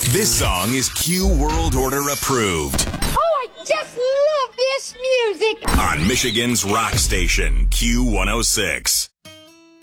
This song is Q World Order approved. Oh, I just love this music. On Michigan's rock station, Q106.